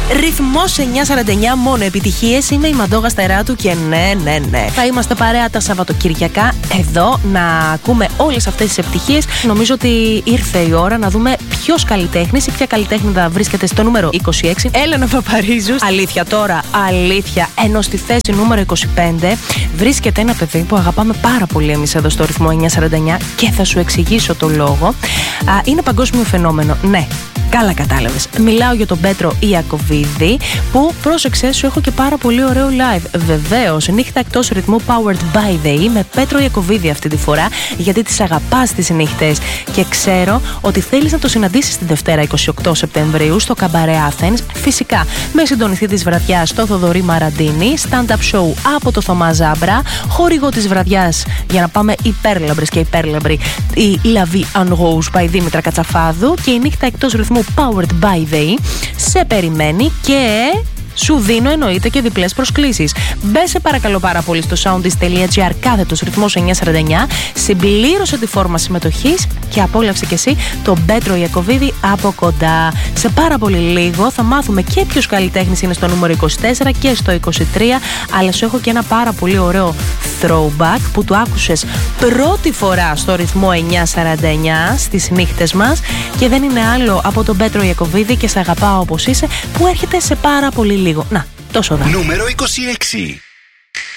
Ρυθμός 949, μόνο επιτυχίες. Είμαι η Μαντόγα Στεράτου και ναι. Θα είμαστε παρέα τα Σαββατοκυριακά εδώ να ακούμε όλες αυτές τις επιτυχίες. Νομίζω ότι ήρθε η ώρα να δούμε ποιος καλλιτέχνης ή ποια καλλιτέχνηδα βρίσκεται στο νούμερο 26. Έλενα Παπαρίζους. Αλήθεια τώρα, αλήθεια. Ενώ στη θέση νούμερο 25 βρίσκεται ένα παιδί που αγαπάμε πάρα πολύ εμείς εδώ στο ρυθμό 949 και θα σου εξηγήσω το λόγο. Είναι παγκόσμιο φαινόμενο, ναι. Καλά κατάλαβες. Μιλάω για τον Πέτρο Ιακοβίδη που, πρόσεξε, σου έχω και πάρα πολύ ωραίο live. Βεβαίως, νύχτα εκτός ρυθμού Powered by the E με Πέτρο Ιακοβίδη αυτή τη φορά, γιατί τις αγαπάς τις νύχτες και ξέρω ότι θέλεις να το συναντήσεις τη Δευτέρα 28 Σεπτεμβρίου στο Καμπαρέ Athens. Φυσικά, με συντονιστή της βραδιάς το Θοδωρή Μαραντίνη, stand-up show από το Θωμά Ζάμπρα, χορηγό της βραδιάς για να πάμε υπέρλαμπρες και υπέρλαμπροι η La Vie en Rose by Δήμητρα Κατσαφάδου και η νύχτα εκτός ρυθμού Powered by the E σε περιμένει και σου δίνω εννοείται και διπλές προσκλήσεις. Μπε σε παρακαλώ πάρα πολύ στο soundis.gr κάθετος ρυθμός 949, συμπλήρωσε τη φόρμα συμμετοχής και απόλαυσε και εσύ τον Πέτρο Ιακοβίδη από κοντά. Σε πάρα πολύ λίγο θα μάθουμε και ποιος καλλιτέχνης είναι στο νούμερο 24 και στο 23, αλλά σου έχω και ένα πάρα πολύ ωραίο throwback που το άκουσες πρώτη φορά στο ρυθμό 949 στις νύχτες μας και δεν είναι άλλο από τον Πέτρο Ιακοβίδη και σε αγαπάω όπως είσαι, που έρχεται σε πάρα πολύ λίγο. Να, τόσο δα. Νούμερο 26.